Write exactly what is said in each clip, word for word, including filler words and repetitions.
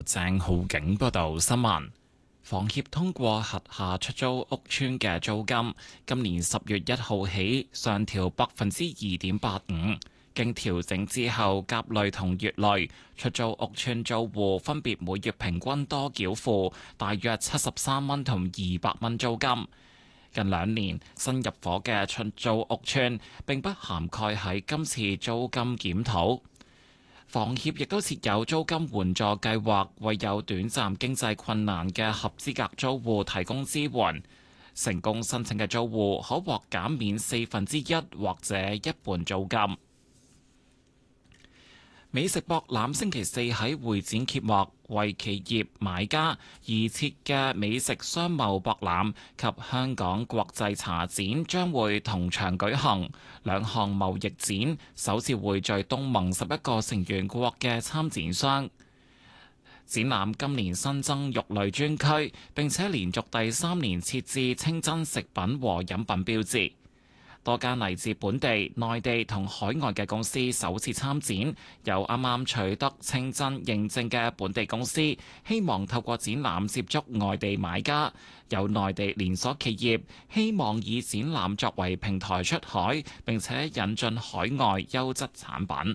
鄭浩景報道新聞。房協通過轄下出租屋邨嘅租金，今年十月一號起上調百分之二點八五。經調整之後，甲類同乙類出租屋邨租戶分別每月平均多繳付大約七十三蚊同二百蚊租金。近兩年新入伙嘅出租屋邨並不涵蓋喺今次租金檢討。房協亦都設有租金援助計劃，為有短暫經濟困難嘅合資格租戶提供支援。成功申請嘅租戶可獲減免四分之一或者一半租金。美食博覽星期四喺會展揭幕，為企業買家而設嘅美食商貿博覽及香港國際茶展將會同場舉行，兩項貿易展首次匯聚東盟十一個成員國嘅參展商。展覽今年新增肉類專區，並且連續第三年設置清真食品和飲品標誌。多間嚟自本地、內地同海外嘅公司首次參展，有啱啱取得清真認證嘅本地公司，希望透過展覽接觸外地買家；有內地連鎖企業希望以展覽作為平台出海，並且引進海外優質產品。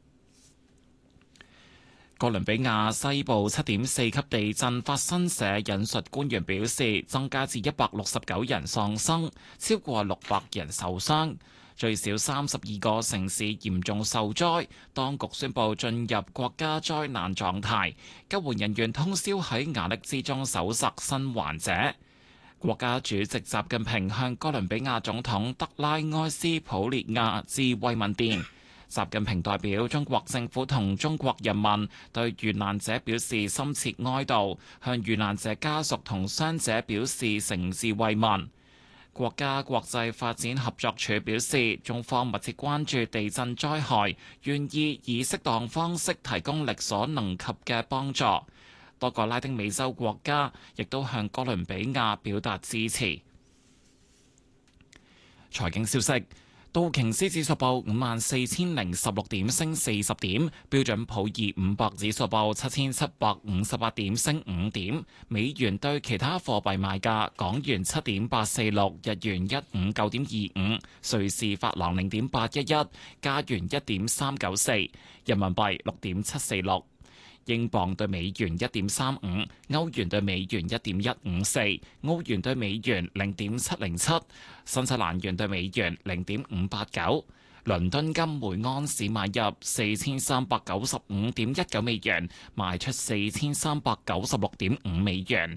哥倫比亞西部七點四級地震，法新社引述官員表示，增加至一百六十九人喪生，超過六百人受傷，最少三十二個城市嚴重受災。當局宣布進入國家災難狀態，救援人員通宵喺瓦礫之中搜索生還者。國家主席習近平向哥倫比亞總統德拉埃斯普列亞致慰問電。習近平代表中國政府同中國人民對遇難者表示深切哀悼，向遇難者家屬同傷者表示誠摯慰問。國家國際發展合作署表示，中方密切關注地震災害，願意以適當方式提供力所能及嘅幫助。多個拉丁美洲國家亦都向哥倫比亞表達支持。財經消息。道瓊斯指數報五萬四千零十六點，升四十點；標準普爾五百指數報七千七百五十八點，升五點。美元對其他貨幣賣價：港元七點八四六，日元一五九點二五，瑞士法郎零點八一一，加元一點三九四，人民幣六點七四六。英鎊對美元一點三五，歐元對美元一點一五四，澳元對美元零點七零七，新西蘭元對美元零點五八九。倫敦金每盎司買入四千三百九十五點一九美元，賣出四千三百九十六點五美元。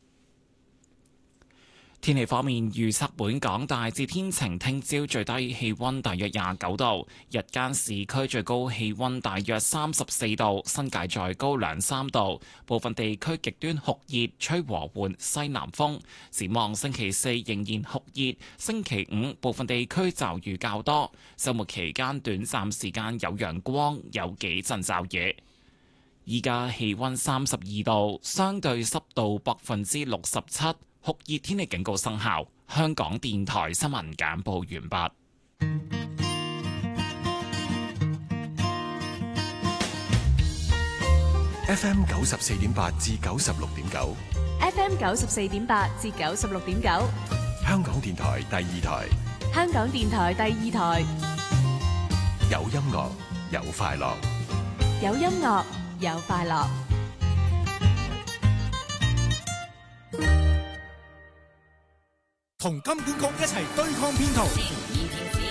天氣方面預測，本港大致天晴，聽朝最低氣溫大約廿九度，日間市區最高氣溫大約三十四度，新界再高兩三度，部分地區極端酷熱，吹和緩西南風。展望星期四仍然酷熱，星期五部分地區驟雨較多，週末期間短暫時間有陽光，有幾陣驟雨。依家氣溫三十二度，相對濕度百分之六十七。酷熱天氣警告生效。香港電台新聞簡報完畢。 F M 九十四點八至九十六點九。 F M 九十四點八至九十六點九。 香港電台第二台。 香港電台第二台。 有音樂，有快樂。 有音樂，有快樂。 同金管局一齊對抗騙徒。